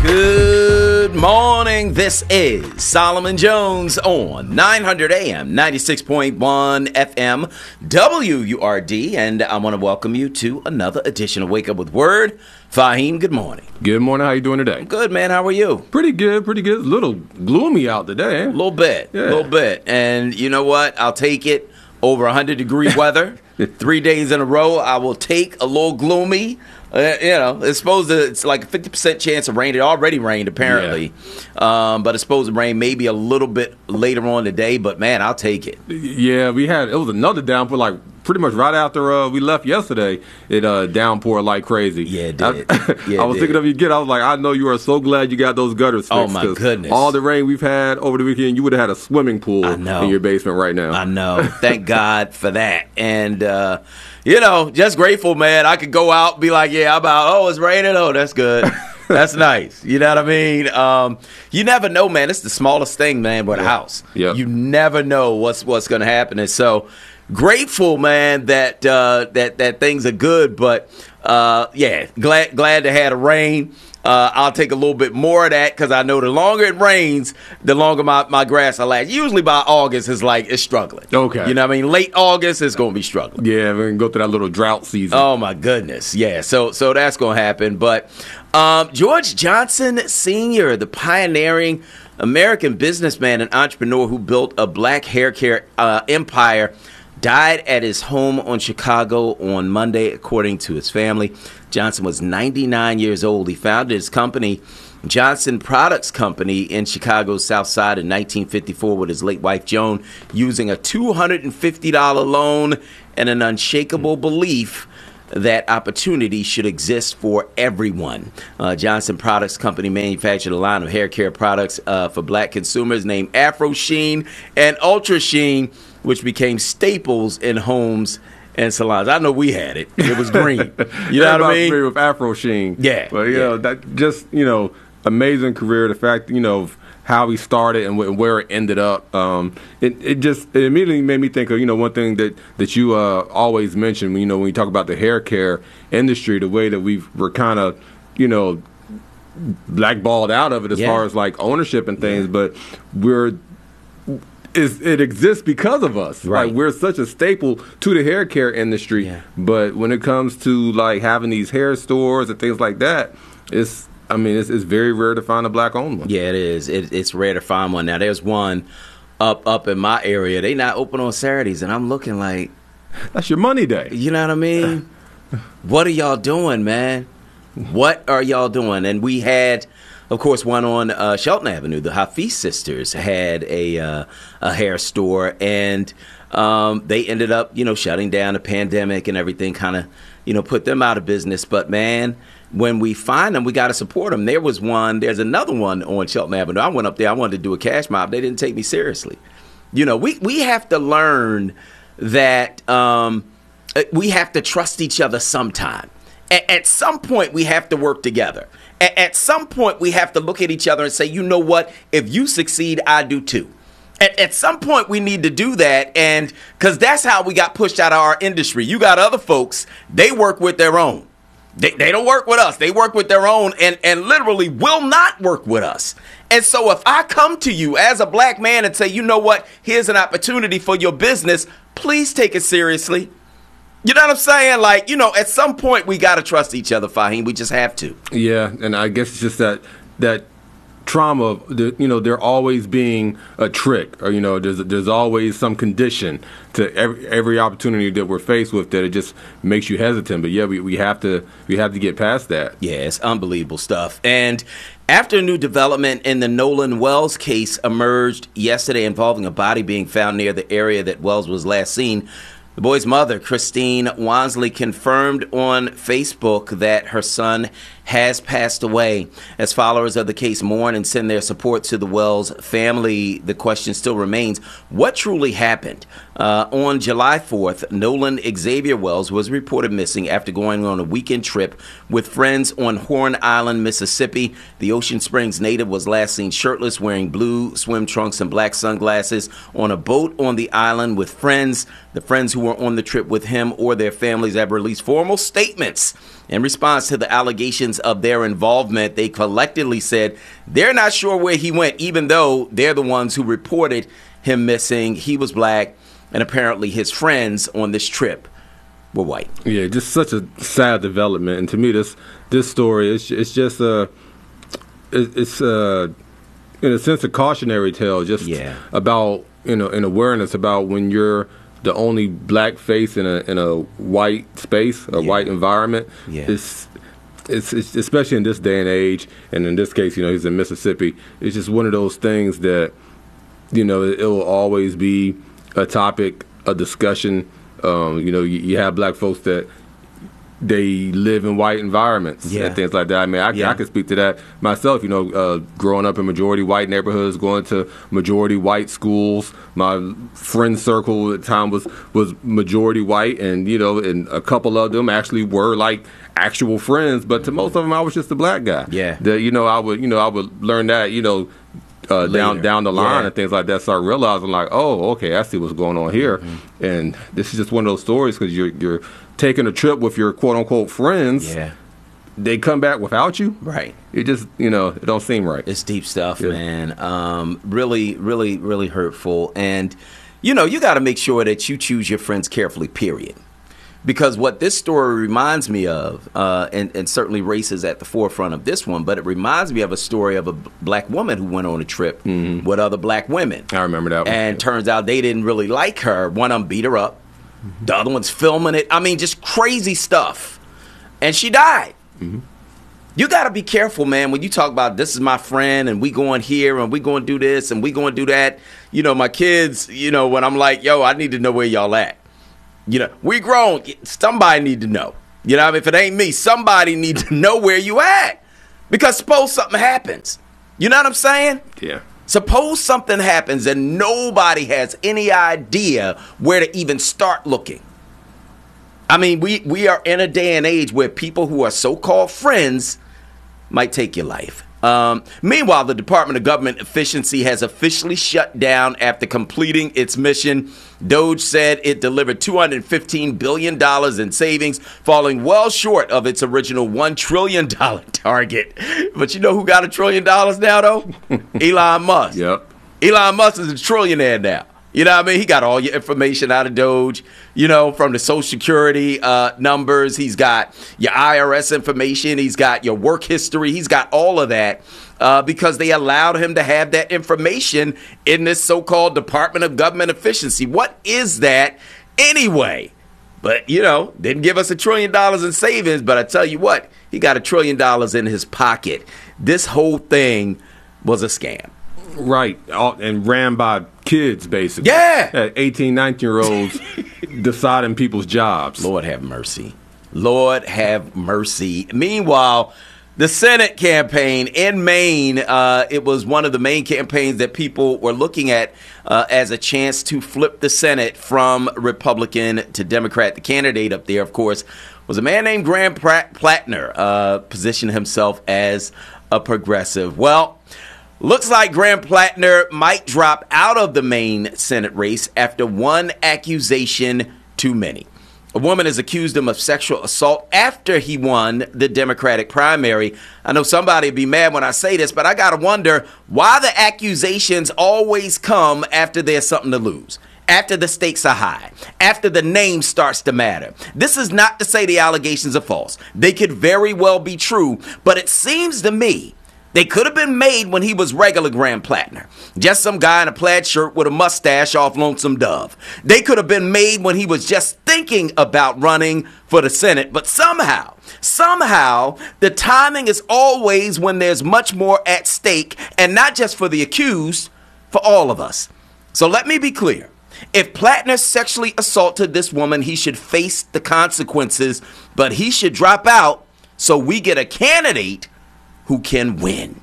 Good morning. This is Solomon Jones on 900 AM, 96.1 FM, WURD, and I want to welcome you to another edition of Wake Up with Word. Fahim, good morning. Good morning. How you doing today? Good, man. How are you? Pretty good, pretty good. A little gloomy out today. A little bit, Yeah. a little bit. And you know what? I'll take it over 100-degree weather. 3 days in a row, I will take a little gloomy. It's like a 50% chance of rain. It already rained, apparently. Yeah. But it's supposed to rain maybe a little bit later on today. But, man, I'll take it. Yeah, it was another downpour, like pretty much right after we left yesterday. It downpoured like crazy. Yeah, it did. I was thinking of you again. I was like, I know you are so glad you got those gutters fixed. Oh, my goodness. All the rain we've had over the weekend, you would have had a swimming pool in your basement right now. I know. Thank God for that. And, just grateful, man. I could go out and be like, yeah, I'm out. Oh, it's raining. Oh, that's good. That's nice. You know what I mean? You never know, man. It's the smallest thing, man, with a house. Yep. You never know what's going to happen. And so grateful, man, that things are good. But, glad to have the rain. I'll take a little bit more of that because I know the longer it rains, the longer my grass will last. Usually by August, it's struggling. Okay. You know what I mean? Late August, it's going to be struggling. Yeah, we're going to go through that little drought season. Oh, my goodness. Yeah, so that's going to happen. But George Johnson Sr., the pioneering American businessman and entrepreneur who built a black hair care empire, died at his home on Chicago on Monday, according to his family. Johnson was 99 years old. He founded his company, Johnson Products Company, in Chicago's South Side in 1954 with his late wife, Joan, using a $250 loan and an unshakable belief that opportunity should exist for everyone. Johnson Products Company manufactured a line of hair care products for black consumers named Afro Sheen and Ultra Sheen, which became staples in homes and salons. I know we had it. It was green. You know what I mean? With Afro Sheen. Yeah. But, that just, amazing career. The fact, how he started and where it ended up. It immediately made me think of, one thing that you always mention, when you talk about the hair care industry, the way that we're kind of, blackballed out of it as far as like ownership and things, but it exists because of us. Right. Like, we're such a staple to the hair care industry. Yeah. But when it comes to like having these hair stores and things like that, it's very rare to find a black-owned one. Yeah, it is. It's rare to find one. Now, there's one up in my area. They not open on Saturdays, and I'm looking like, that's your money day. You know what I mean? What are y'all doing, man? What are y'all doing? And we had, of course, one on Shelton Avenue. The Hafiz sisters had a hair store, and they ended up, shutting down. The pandemic and everything kind of, put them out of business. But, man, when we find them, we got to support them. There's another one on Shelton Avenue. I went up there. I wanted to do a cash mob. They didn't take me seriously. We have to learn that we have to trust each other sometime. At some point, we have to work together. At some point, we have to look at each other and say, you know what? If you succeed, I do too. At some point, we need to do that, and because that's how we got pushed out of our industry. You got other folks, they work with their own. They don't work with us. They work with their own and literally will not work with us. And so if I come to you as a black man and say, you know what, here's an opportunity for your business, please take it seriously. You know what I'm saying? Like, at some point we got to trust each other, Fahim. We just have to. Yeah, and I guess it's just that trauma, there always being a trick, or there's always some condition to every opportunity that we're faced with that it just makes you hesitant. But yeah, we have to get past that. Yeah, it's unbelievable stuff. And after a new development in the Nolan Wells case emerged yesterday involving a body being found near the area that Wells was last seen, the boy's mother, Christine Wansley, confirmed on Facebook that her son has passed away. As followers of the case mourn and send their support to the Wells family, the question still remains, what truly happened? On July 4th, Nolan Xavier Wells was reported missing after going on a weekend trip with friends on Horn Island, Mississippi. The Ocean Springs native was last seen shirtless, wearing blue swim trunks and black sunglasses on a boat on the island with friends. The friends who who were on the trip with him or their families have released formal statements in response to the allegations of their involvement. They collectively said they're not sure where he went, even though they're the ones who reported him missing. He was black, and apparently his friends on this trip were white. Yeah, just such a sad development. And to me, this story, it's just it's in a sense a cautionary tale, just about an awareness about when you're the only black face in a white space, a white environment. Yeah. It's especially in this day and age, and in this case, he's in Mississippi. It's just one of those things that it will always be a topic, a discussion. You have black folks that they live in white environments and things like that. I mean, I could speak to that myself. Growing up in majority white neighborhoods, going to majority white schools. My friend circle at the time was majority white, and and a couple of them actually were like actual friends. But to most of them, I was just a black guy. Yeah. I would learn that down the line and things like that. Start realizing like, oh, okay, I see what's going on here, and this is just one of those stories because you're taking a trip with your quote unquote friends. Yeah. They come back without you. Right. It just it don't seem right. It's deep stuff, man. Really, really, really hurtful. And you got to make sure that you choose your friends carefully, period. Because what this story reminds me of, and certainly race is at the forefront of this one, but it reminds me of a story of a black woman who went on a trip with other black women. I remember that one. And turns out they didn't really like her. One of them beat her up. The other one's filming it. I mean, just crazy stuff. And she died. You got to be careful, man, when you talk about this is my friend and we going here and we going to do this and we going to do that. My kids, when I'm like, yo, I need to know where y'all at. We grown. Somebody need to know. If it ain't me, somebody need to know where you at. Because suppose something happens. You know what I'm saying? Yeah. Suppose something happens and nobody has any idea where to even start looking. I mean, we are in a day and age where people who are so-called friends might take your life. Meanwhile, the Department of Government Efficiency has officially shut down after completing its mission. Doge said it delivered $215 billion in savings, falling well short of its original $1 trillion target. But you know who got $1 trillion now, though? Elon Musk. Yep. Elon Musk is a trillionaire now. You know what I mean? He got all your information out of Doge, from the Social Security numbers. He's got your IRS information. He's got your work history. He's got all of that because they allowed him to have that information in this so-called Department of Government Efficiency. What is that anyway? But, didn't give us $1 trillion in savings. But I tell you what, he got $1 trillion in his pocket. This whole thing was a scam. Right, and ran by kids, basically. Yeah. 18, 19-year-olds deciding people's jobs. Lord have mercy. Lord have mercy. Meanwhile, the Senate campaign in Maine, it was one of the main campaigns that people were looking at as a chance to flip the Senate from Republican to Democrat. The candidate up there, of course, was a man named Graham Plattner, positioned himself as a progressive. Well, looks like Graham Plattner might drop out of the Maine Senate race after one accusation too many. A woman has accused him of sexual assault after he won the Democratic primary. I know somebody will be mad when I say this, but I got to wonder why the accusations always come after there's something to lose, after the stakes are high, after the name starts to matter. This is not to say the allegations are false. They could very well be true, but it seems to me they could have been made when he was regular Graham Plattner. Just some guy in a plaid shirt with a mustache off Lonesome Dove. They could have been made when he was just thinking about running for the Senate. But somehow, the timing is always when there's much more at stake, and not just for the accused, for all of us. So let me be clear. If Plattner sexually assaulted this woman, he should face the consequences, but he should drop out so we get a candidate who can win.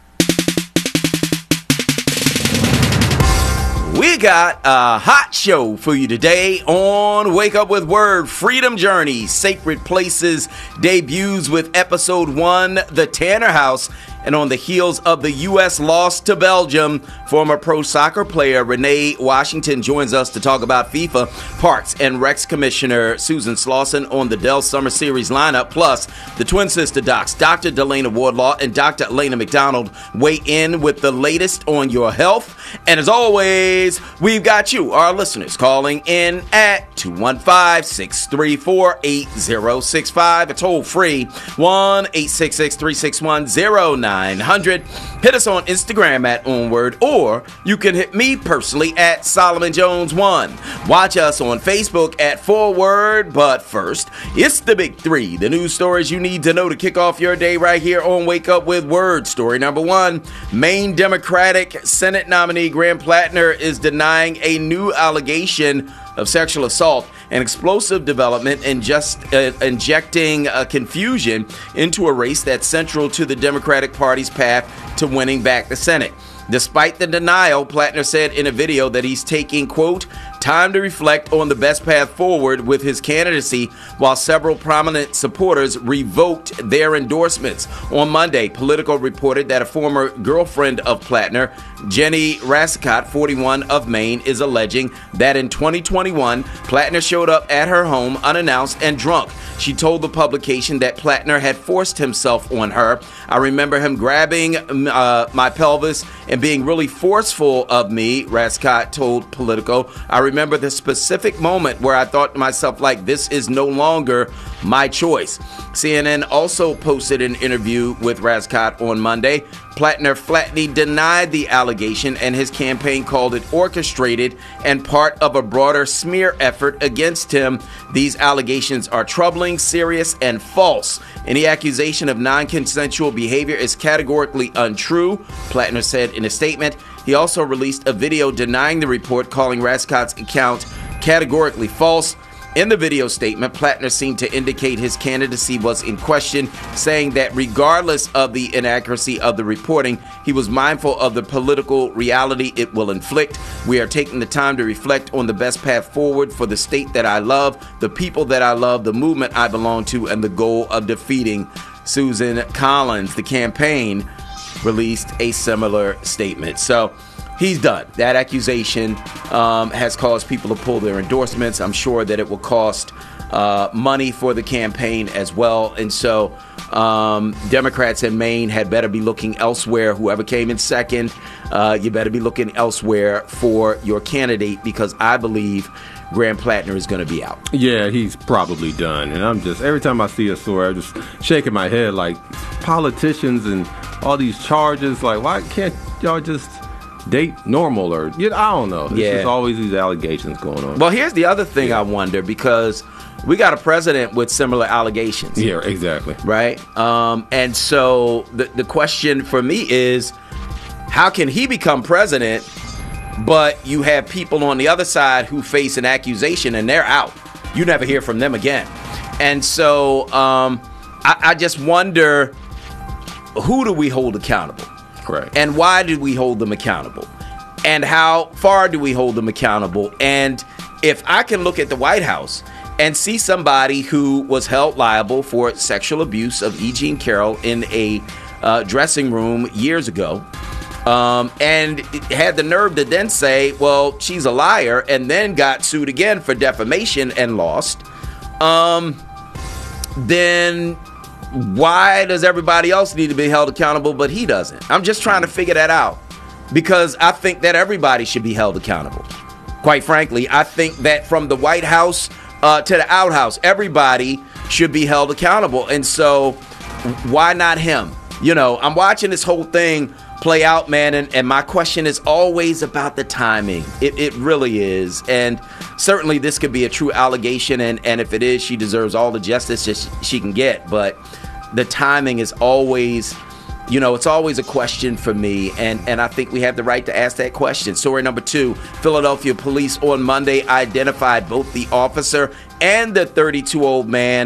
We got a hot show for you today on Wake Up With Word. Freedom Journey, Sacred Places debuts with episode 1, The Tanner House. And on the heels of the U.S. loss to Belgium, former pro soccer player Renee Washington joins us to talk about FIFA. Parks and Recs Commissioner Susan Slauson on the Dell Summer Series lineup, plus the twin sister docs, Dr. Delana Wardlaw and Dr. Elena McDonald, weigh in with the latest on your health. And as always, we've got you, our listeners, calling in at 215-634-8065. It's toll free, 1-866-361-0900. Hit us on Instagram at Onward, or you can hit me personally at Solomon Jones 1. Watch us on Facebook at Forward. But first, it's the big three, the news stories you need to know to kick off your day right here on Wake Up with Word. Story number one, Maine Democratic Senate nominee Graham Plattner is denying a new allegation of sexual assault and explosive development and just injecting confusion into a race that's central to the Democratic Party's path to winning back the Senate. Despite the denial, Plattner said in a video that he's taking, quote, time to reflect on the best path forward with his candidacy, while several prominent supporters revoked their endorsements. On Monday, Politico reported that a former girlfriend of Plattner, Jenny Rasicott, 41, of Maine, is alleging that in 2021, Plattner showed up at her home unannounced and drunk. She told the publication that Plattner had forced himself on her. I remember him grabbing my pelvis and being really forceful of me, Rasicott told Politico. I remember the specific moment where I thought to myself, like, this is no longer my choice. CNN also posted an interview with Rasicott on Monday. Plattner flatly denied the allegation, and his campaign called it orchestrated and part of a broader smear effort against him. These allegations are troubling, serious, and false. Any accusation of non-consensual behavior is categorically untrue, Plattner said in a statement. He also released a video denying the report, calling Rasicott's account categorically false. In the video statement, Plattner seemed to indicate his candidacy was in question, saying that regardless of the inaccuracy of the reporting, he was mindful of the political reality it will inflict. We are taking the time to reflect on the best path forward for the state that I love, the people that I love, the movement I belong to, and the goal of defeating Susan Collins. The campaign released a similar statement. So he's done. That accusation has caused people to pull their endorsements. I'm sure that it will cost money for the campaign as well. And so Democrats in Maine had better be looking elsewhere. Whoever came in second, you better be looking elsewhere for your candidate, because I believe Graham Plattner is going to be out. Yeah, he's probably done. And I'm just, every time I see a story, I'm just shaking my head like, politicians and all these charges, like, why can't y'all just date normal? Or, I don't know. It's just always these allegations going on. Well, here's the other thing I wonder, because we got a president with similar allegations. Yeah, exactly. Right? And so the question for me is, how can he become president, but you have people on the other side who face an accusation and they're out? You never hear from them again. And so I just wonder, who do we hold accountable? Right. And why do we hold them accountable? And how far do we hold them accountable? And if I can look at the White House and see somebody who was held liable for sexual abuse of E. Jean Carroll in a dressing room years ago, and had the nerve to then say, well, she's a liar, and then got sued again for defamation and lost, then why does everybody else need to be held accountable but he doesn't? I'm just trying to figure that out, because I think that everybody should be held accountable. Quite frankly, I think that from the White House to the outhouse, everybody should be held accountable. And so why not him? I'm watching this whole thing play out, man, and my question is always about the timing. It really is. And certainly this could be a true allegation, and if it is, she deserves all the justice she can get. But the timing is always, it's always a question for me, and I think we have the right to ask that question. Story number two, Philadelphia police on Monday identified both the officer and the 32-year-old man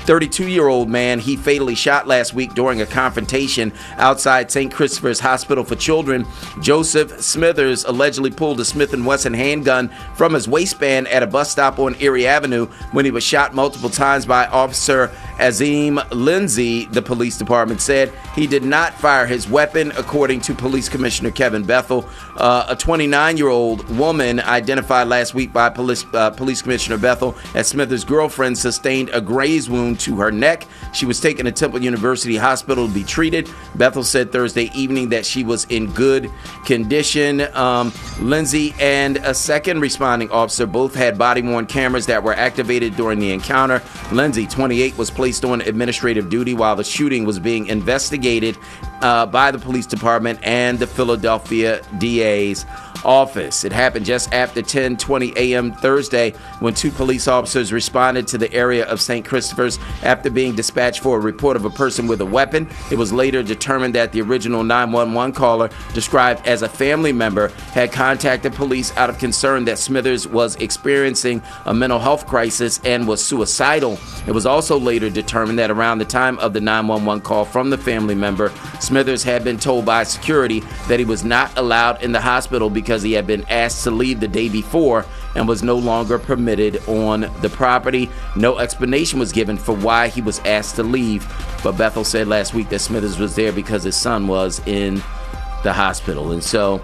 32-year-old man he fatally shot last week during a confrontation outside St. Christopher's Hospital for Children. Joseph Smithers allegedly pulled a Smith & Wesson handgun from his waistband at a bus stop on Erie Avenue when he was shot multiple times by Officer Azim Lindsay. The police department said he did not fire his weapon, according to Police Commissioner Kevin Bethel. A 29-year-old woman identified last week by Police Commissioner Bethel as Smithers' girlfriend sustained a graze wound to her neck. She was taken to Temple University Hospital to be treated. Bethel said Thursday evening that she was in good condition. Lindsay and a second responding officer both had body-worn cameras that were activated during the encounter. Lindsay, 28, was placed on administrative duty while the shooting was being investigated by the police department and the Philadelphia DA's office. It happened just after 10:20 a.m. Thursday when two police officers responded to the area of St. Christopher's after being dispatched for a report of a person with a weapon. It was later determined that the original 911 caller, described as a family member, had contacted police out of concern that Smithers was experiencing a mental health crisis and was suicidal. It was also later determined that around the time of the 911 call from the family member, Smithers had been told by security that he was not allowed in the hospital because he had been asked to leave the day before and was no longer permitted on the property. No explanation was given for why he was asked to leave, but Bethel said last week that Smithers was there because his son was in the hospital. And so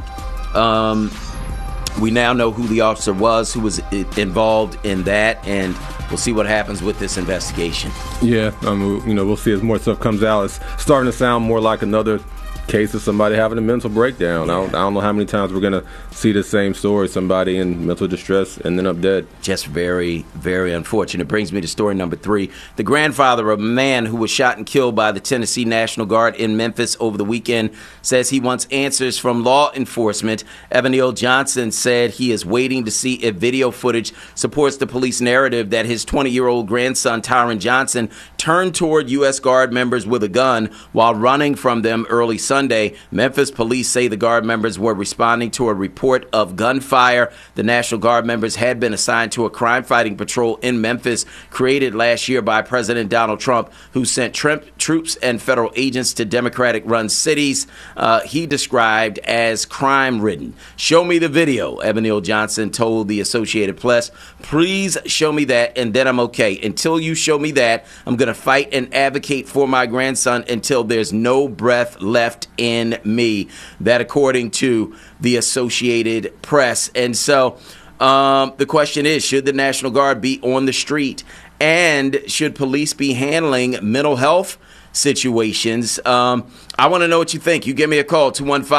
we now know who the officer was who was involved in that, and we'll see what happens with this investigation. Yeah, we'll see as more stuff comes out. It's starting to sound more like another case of somebody having a mental breakdown. I don't know how many times we're going to see the same story, somebody in mental distress and then up dead. Just very, very unfortunate. It brings me to story number 3. The grandfather of a man who was shot and killed by the Tennessee National Guard in Memphis over the weekend says he wants answers from law enforcement. Evanil Johnson said he is waiting to see if video footage supports the police narrative that his 20-year-old grandson, Tyron Johnson, turned toward U.S. Guard members with a gun while running from them early Sunday. Memphis police say the Guard members were responding to a report of gunfire. The National Guard members had been assigned to a crime-fighting patrol in Memphis created last year by President Donald Trump, who sent troops and federal agents to Democratic-run cities he described as crime-ridden. "Show me the video," Evanil Johnson told the Associated Press. "Please show me that, and then I'm okay. Until you show me that, I'm going to fight and advocate for my grandson until there's no breath left in me." That according to the Associated Press. And so the question is, should the National Guard be on the street? And should police be handling mental health situations? I want to know what you think. You give me a call,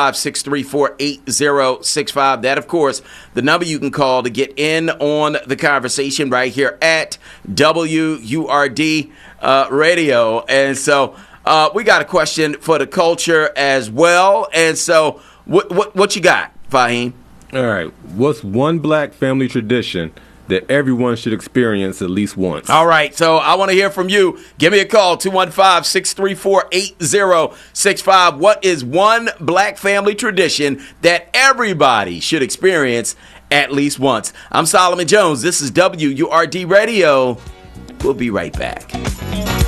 215-634-8065. That, of course, the number you can call to get in on the conversation right here at WURD Radio. And so we got a question for the culture as well. And so what you got, Fahim? All right. What's one black family tradition that everyone should experience at least once? All right. So I want to hear from you. Give me a call, 215-634-8065. What is one black family tradition that everybody should experience at least once? I'm Solomon Jones. This is WURD Radio. We'll be right back.